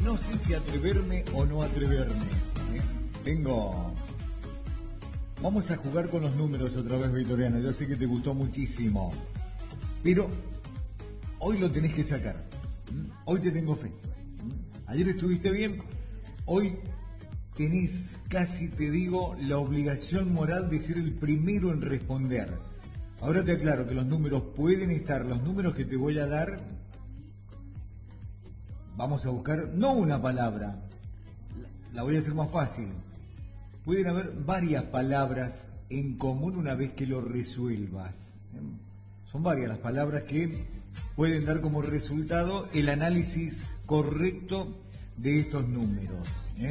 no sé si atreverme o no atreverme. Vamos a jugar con los números otra vez, Vitoriano. Yo sé que te gustó muchísimo, pero hoy lo tenés que sacar. Hoy te tengo fe. Ayer estuviste bien, hoy tenés casi, te digo, la obligación moral de ser el primero en responder. Ahora te aclaro que los números pueden estar, los números que te voy a dar, vamos a buscar, no una palabra, la voy a hacer más fácil. Pueden haber varias palabras en común una vez que lo resuelvas. Son varias las palabras que pueden dar como resultado el análisis correcto de estos números.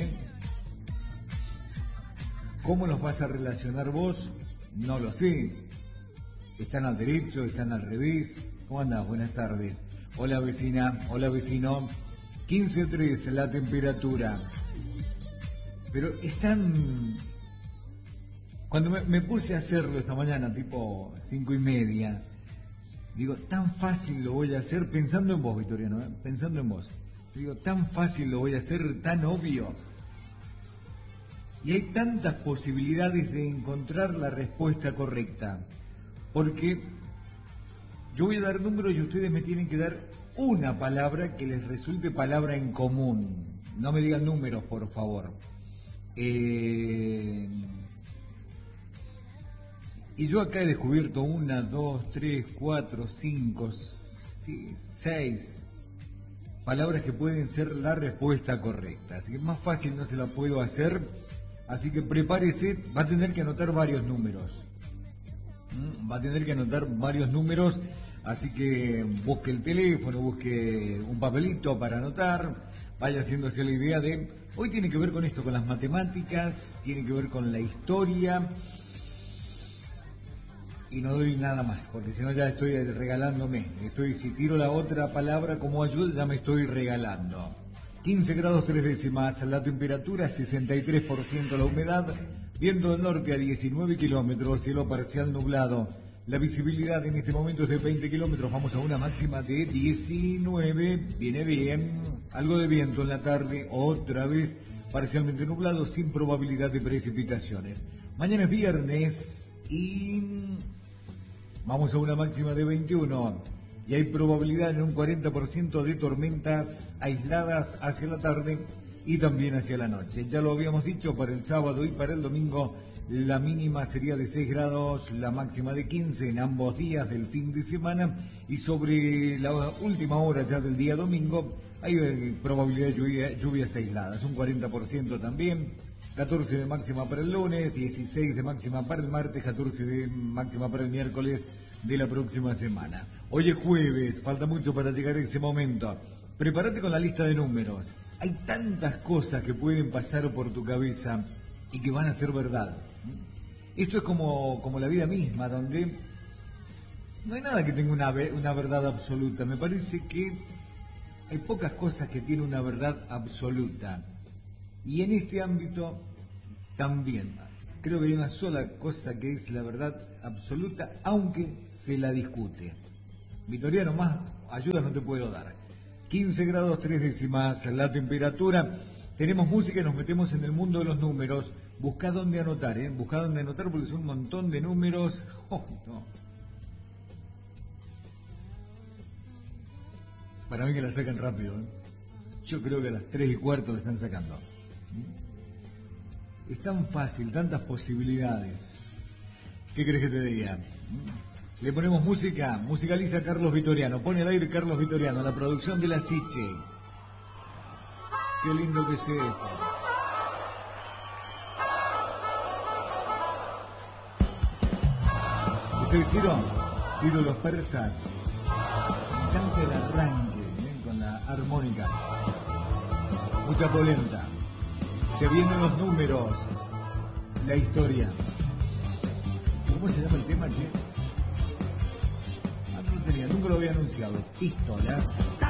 ¿Cómo los vas a relacionar vos? No lo sé. ¿Están al derecho? ¿Están al revés? ¿Cómo andás? Buenas tardes. Hola vecina, hola vecino. 15.3 la temperatura. Pero están... Cuando me puse a hacerlo esta mañana, tipo 5:30, digo, tan fácil lo voy a hacer, pensando en vos, Vitoriano, pensando en vos. Digo, tan fácil lo voy a hacer, tan obvio. Y hay tantas posibilidades de encontrar la respuesta correcta. Porque yo voy a dar números y ustedes me tienen que dar una palabra que les resulte palabra en común. No me digan números, por favor. Y yo acá he descubierto 1, 2, 3, 4, 5, 6 palabras que pueden ser la respuesta correcta. Así que más fácil no se la puedo hacer. Así que prepárese, va a tener que anotar varios números. Así que busque el teléfono, busque un papelito para anotar. Vaya haciéndose la idea de, hoy tiene que ver con esto, con las matemáticas, tiene que ver con la historia, y no doy nada más, porque si no ya estoy regalándome, si tiro la otra palabra como ayuda, ya me estoy regalando. 15 grados 3 décimas, la temperatura 63% la humedad, viento del norte a 19 kilómetros, cielo parcial nublado. La visibilidad en este momento es de 20 kilómetros, vamos a una máxima de 19, viene bien, algo de viento en la tarde, otra vez parcialmente nublado, sin probabilidad de precipitaciones. Mañana es viernes y vamos a una máxima de 21 y hay probabilidad en un 40% de tormentas aisladas hacia la tarde y también hacia la noche. Ya lo habíamos dicho, para el sábado y para el domingo la mínima sería de 6 grados, la máxima de 15 en ambos días del fin de semana, y sobre la última hora ya del día domingo hay probabilidad de lluvias aisladas, un 40% también. 14 de máxima para el lunes, 16 de máxima para el martes, 14 de máxima para el miércoles de la próxima semana. Hoy es jueves, falta mucho para llegar a ese momento. Prepárate con la lista de números. Hay tantas cosas que pueden pasar por tu cabeza y que van a ser verdad. Esto es como la vida misma, donde no hay nada que tenga una verdad absoluta. Me parece que hay pocas cosas que tienen una verdad absoluta. Y en este ámbito también. Creo que hay una sola cosa que es la verdad absoluta, aunque se la discute. Vitoriano, más ayuda no te puedo dar. 15 grados 3 décimas la temperatura. Tenemos música y nos metemos en el mundo de los números. Buscá dónde anotar, Buscá dónde anotar porque son un montón de números. Oh, no. Para mí que la sacan rápido, Yo creo que a las 3:15 la están sacando. Es tan fácil, tantas posibilidades. ¿Qué crees que te diga? Le ponemos música, musicaliza Carlos Vitoriano, pone al aire Carlos Vitoriano, la producción de la Siche. Qué lindo que es esto. ¿Ustedes Ciro los persas? Me encanta el arranque, con la armónica. Mucha polenta. Se vienen los números, la historia. ¿Cómo se llama el tema, che? No tenía, nunca lo había anunciado. Pistolas.